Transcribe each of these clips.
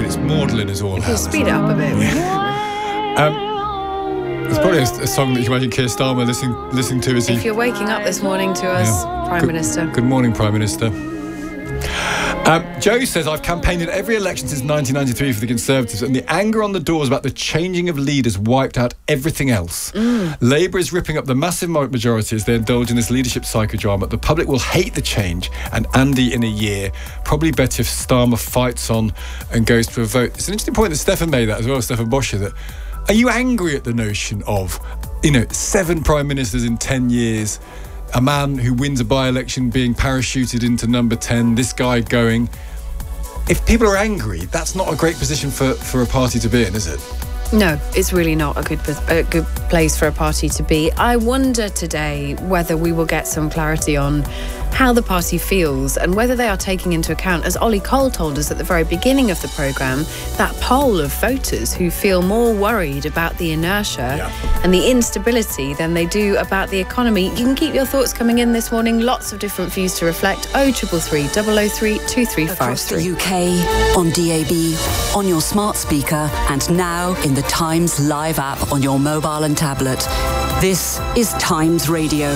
but it's maudlin as all hell. Speed it up a bit. It's probably a song that you imagine Keir Starmer listening to as he... If you're waking up this morning to us, Prime Minister. Good morning, Prime Minister. Joe says, I've campaigned in every election since 1993 for the Conservatives, and the anger on the doors about the changing of leaders wiped out everything else. Labour is ripping up the massive majority as they indulge in this leadership psychodrama. The public will hate the change, and Andy in a year. Probably better if Starmer fights on and goes to a vote. It's an interesting point that Stefan made that as well, Stefan Boscher, that are you angry at the notion of, 7 prime ministers in 10 years, a man who wins a by-election being parachuted into number 10, this guy going... If people are angry, that's not a great position for a party to be in, is it? No, it's really not a good place for a party to be. I wonder today whether we will get some clarity on how the party feels and whether they are taking into account, as Ollie Cole told us at the very beginning of the programme, that poll of voters who feel more worried about the inertia and the instability than they do about the economy. You can keep your thoughts coming in this morning. Lots of different views to reflect. 0333 003 2353. Across the UK, on DAB, on your smart speaker, and now in the Times Live app on your mobile and tablet. This is Times Radio.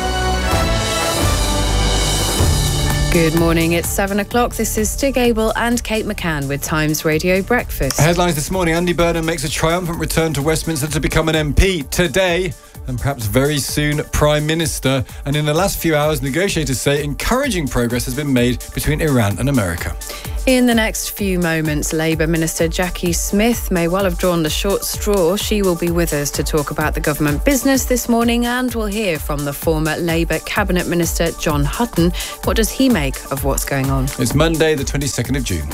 Good morning, it's 7 o'clock. This is Stig Abel and Kate McCann with Times Radio Breakfast. Headlines this morning. Andy Burnham makes a triumphant return to Westminster to become an MP today, and perhaps very soon Prime Minister. And in the last few hours, negotiators say encouraging progress has been made between Iran and America. In the next few moments, Labour Minister Jackie Smith may well have drawn the short straw. She will be with us to talk about the government business this morning, and we'll hear from the former Labour Cabinet Minister John Hutton. What does he make of what's going on? It's Monday, the 22nd of June.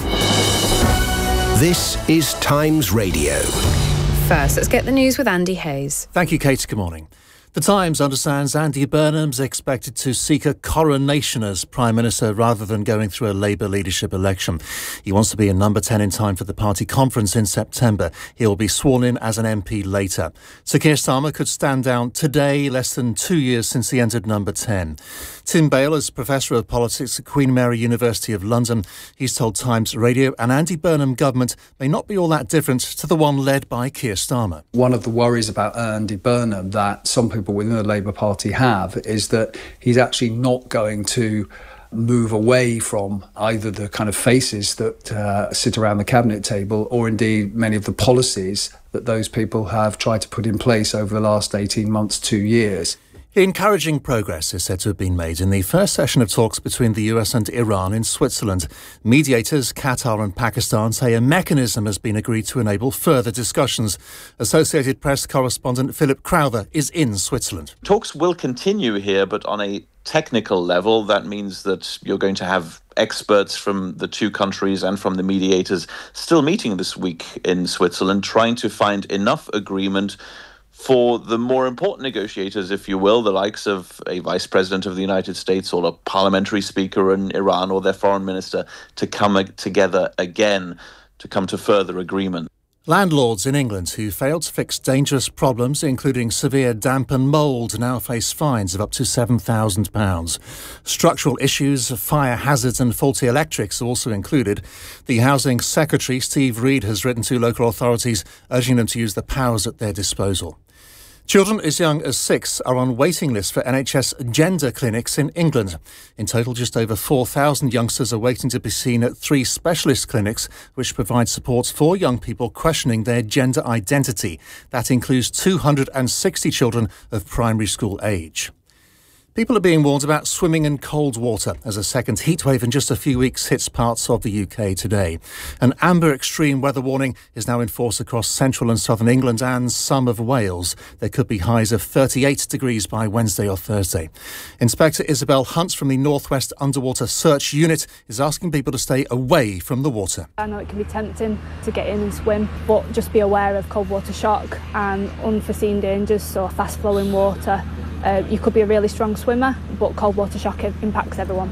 This is Times Radio. First, let's get the news with Andy Hayes. Thank you, Kate. Good morning. The Times understands Andy Burnham's expected to seek a coronation as Prime Minister rather than going through a Labour leadership election. He wants to be in number 10 in time for the party conference in September. He'll be sworn in as an MP later. Sir Keir Starmer could stand down today, less than 2 years since he entered number 10. Tim Bale is Professor of Politics at Queen Mary University of London. He's told Times Radio an Andy Burnham government may not be all that different to the one led by Keir Starmer. One of the worries about Andy Burnham that some people within the Labour Party have is that he's actually not going to move away from either the kind of faces that sit around the cabinet table or indeed many of the policies that those people have tried to put in place over the last 18 months, 2 years. Encouraging progress is said to have been made in the first session of talks between the US and Iran in Switzerland. Mediators, Qatar and Pakistan, say a mechanism has been agreed to enable further discussions. Associated Press correspondent Philip Crowther is in Switzerland. Talks will continue here, but on a technical level, that means that you're going to have experts from the two countries and from the mediators still meeting this week in Switzerland, trying to find enough agreement for the more important negotiators, if you will, the likes of a vice president of the United States or a parliamentary speaker in Iran or their foreign minister, to come together again, to come to further agreement. Landlords in England who failed to fix dangerous problems, including severe damp and mould, now face fines of up to £7,000. Structural issues, fire hazards and faulty electrics are also included. The Housing Secretary, Steve Reed, has written to local authorities urging them to use the powers at their disposal. Children as young as 6 are on waiting lists for NHS gender clinics in England. In total, just over 4,000 youngsters are waiting to be seen at 3 specialist clinics which provide support for young people questioning their gender identity. That includes 260 children of primary school age. People are being warned about swimming in cold water as a second heatwave in just a few weeks hits parts of the UK today. An amber extreme weather warning is now in force across central and southern England and some of Wales. There could be highs of 38 degrees by Wednesday or Thursday. Inspector Isabel Hunt from the North West Underwater Search Unit is asking people to stay away from the water. I know it can be tempting to get in and swim, but just be aware of cold water shock and unforeseen dangers, so fast flowing water. You could be a really strong swimmer, but cold water shock impacts everyone.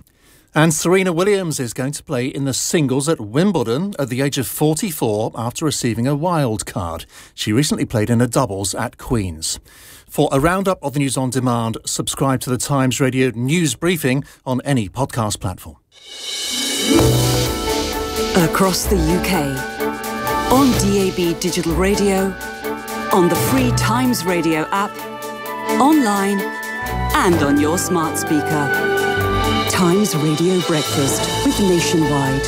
And Serena Williams is going to play in the singles at Wimbledon at the age of 44 after receiving a wild card. She recently played in a doubles at Queen's. For a roundup of the news on demand, subscribe to the Times Radio news briefing on any podcast platform. across the UK. On DAB Digital Radio, on the free Times Radio app, online and on your smart speaker. Times Radio Breakfast with Nationwide.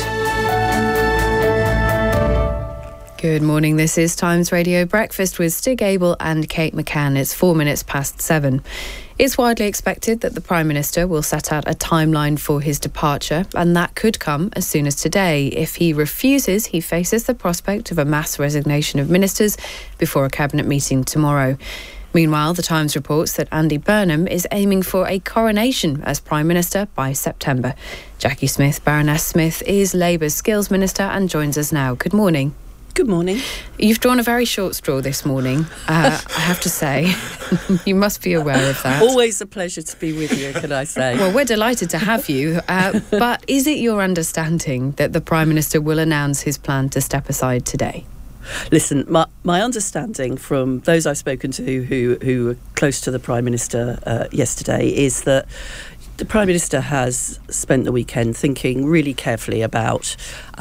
Good morning, this is Times Radio Breakfast with Stig Abel and Kate McCann. It's 4 minutes past 7. It's widely expected that the Prime Minister will set out a timeline for his departure, and that could come as soon as today. If he refuses, he faces the prospect of a mass resignation of ministers before a cabinet meeting tomorrow. Meanwhile, The Times reports that Andy Burnham is aiming for a coronation as Prime Minister by September. Jackie Smith, Baroness Smith, is Labour's Skills Minister and joins us now. Good morning. Good morning. You've drawn a very short straw this morning, I have to say. You must be aware of that. Always a pleasure to be with you, can I say? Well, we're delighted to have you. But is it your understanding that the Prime Minister will announce his plan to step aside today? Listen, my understanding from those I've spoken to who were close to the Prime Minister yesterday is that the Prime Minister has spent the weekend thinking really carefully about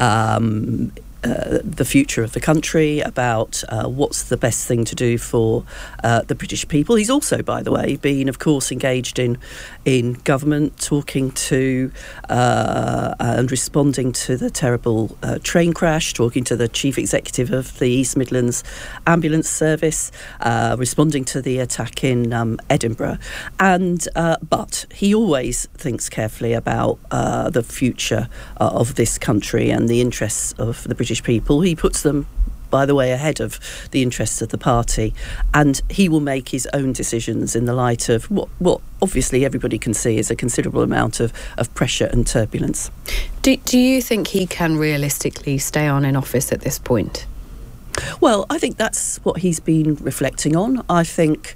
the future of the country, about what's the best thing to do for the British people. He's also, by the way, been, of course, engaged in government, talking to and responding to the terrible train crash, talking to the Chief Executive of the East Midlands Ambulance Service, responding to the attack in Edinburgh. But he always thinks carefully about the future of this country and the interests of the British people. He puts them, by the way, ahead of the interests of the party, and he will make his own decisions in the light of what obviously everybody can see is a considerable amount of pressure and turbulence. Do you think he can realistically stay on in office at this point? Well, I think that's what he's been reflecting on. I think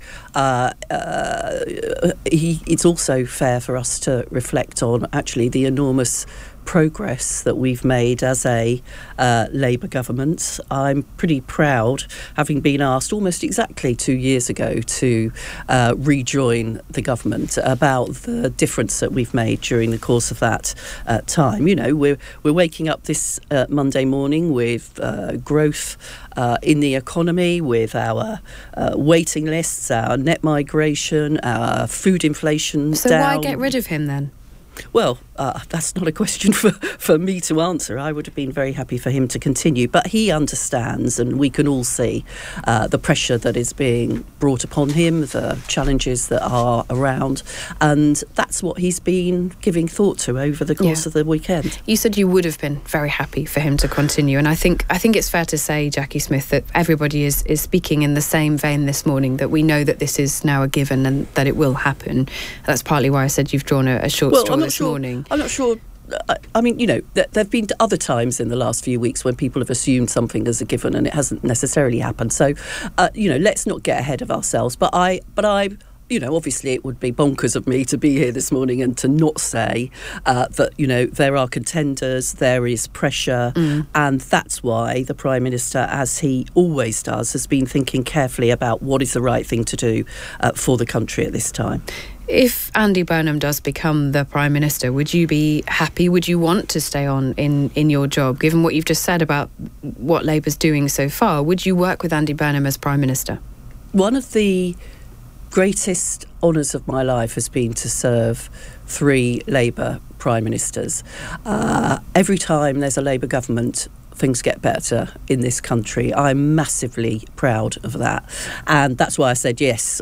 it's also fair for us to reflect on actually the enormous progress that we've made as a Labour government. I'm pretty proud, having been asked almost exactly 2 years ago to rejoin the government, about the difference that we've made during the course of that time. You know, we're waking up this Monday morning with growth in the economy, with our waiting lists, our net migration, our food inflation So down. why get rid of him then? Well, that's not a question for me to answer. I would have been very happy for him to continue. But he understands, and we can all see the pressure that is being brought upon him, the challenges that are around. And that's what he's been giving thought to over the course of the weekend. You said you would have been very happy for him to continue. And I think it's fair to say, Jackie Smith, that everybody is speaking in the same vein this morning, that we know that this is now a given and that it will happen. That's partly why I said you've drawn a short straw this morning. I'm not sure. I mean, you know, there have been other times in the last few weeks when people have assumed something as a given and it hasn't necessarily happened. So, you know, let's not get ahead of ourselves. But I, you know, obviously it would be bonkers of me to be here this morning and to not say that, you know, there are contenders, there is pressure, and that's why the Prime Minister, as he always does, has been thinking carefully about what is the right thing to do for the country at this time. If Andy Burnham does become the Prime Minister, would you be happy? Would you want to stay on in your job? Given what you've just said about what Labour's doing so far, would you work with Andy Burnham as Prime Minister? One of the greatest honours of my life has been to serve 3 Labour Prime Ministers. Every time there's a Labour government, things get better in this country. I'm massively proud of that. And that's why I said yes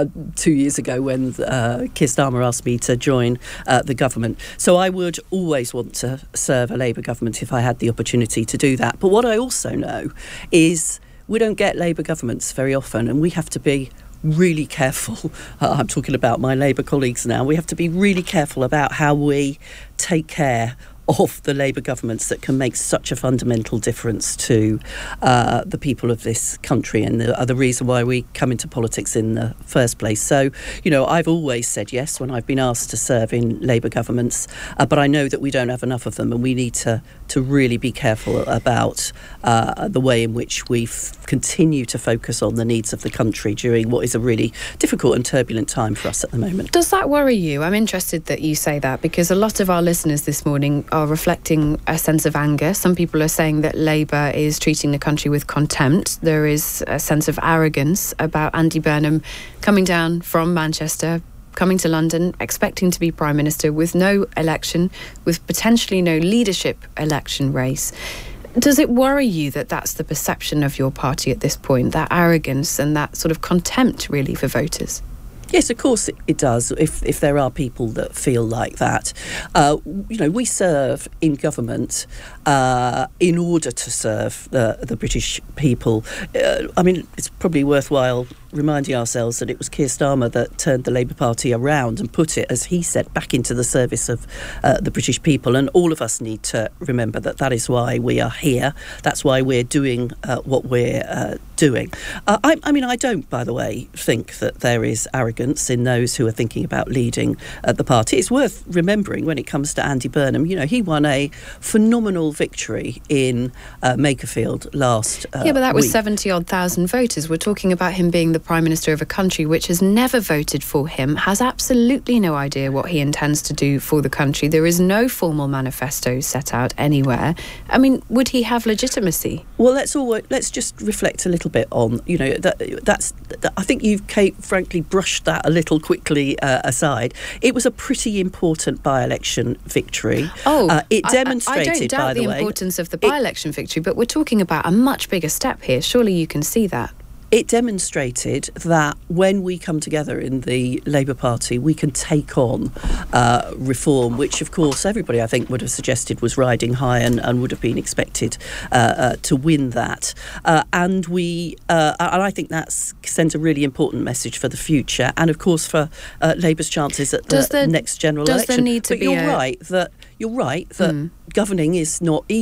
2 years ago when Keir Starmer asked me to join the government. So I would always want to serve a Labour government if I had the opportunity to do that. But what I also know is we don't get Labour governments very often, and we have to be really careful. I'm talking about my Labour colleagues now. We have to be really careful about how we take care of the Labour governments that can make such a fundamental difference to the people of this country and the reason why we come into politics in the first place. So, you know, I've always said yes when I've been asked to serve in Labour governments, but I know that we don't have enough of them, and we need to really be careful about the way in which we continue to focus on the needs of the country during what is a really difficult and turbulent time for us at the moment. Does that worry you? I'm interested that you say that, because a lot of our listeners this morning are are reflecting a sense of anger. Some people are saying that Labour is treating the country with contempt. There is a sense of arrogance about Andy Burnham coming down from Manchester, coming to London, expecting to be Prime Minister with no election, with potentially no leadership election race. Does it worry you that that's the perception of your party at this point, that arrogance and that sort of contempt, really, for voters? Yes, of course it does, if there are people that feel like that. We serve in government in order to serve the British people. It's probably worthwhile reminding ourselves that it was Keir Starmer that turned the Labour Party around and put it, as he said, back into the service of the British people. And all of us need to remember that is why we are here. That's why we're doing what we're doing. I don't, by the way, think that there is arrogance in those who are thinking about leading the party. It's worth remembering when it comes to Andy Burnham, he won a phenomenal victory in Makerfield last but that was week. 70-odd thousand voters. We're talking about him being the Prime Minister of a country which has never voted for him, has absolutely no idea what he intends to do for the country. There is no formal manifesto set out anywhere. Would he have legitimacy? Well, let's just reflect a little bit on, that's I think you've, Kate, frankly brushed that a little quickly aside. It was a pretty important by-election victory. It demonstrated, I don't doubt by the way, importance of the by-election victory, but we're talking about a much bigger step here. Surely you can see that. It demonstrated that when we come together in the Labour Party, we can take on reform, which, of course, everybody, I think, would have suggested was riding high and would have been expected to win that. And I think that sends a really important message for the future and, of course, for Labour's chances at the next general election. There need to be you're right that governing is not easy.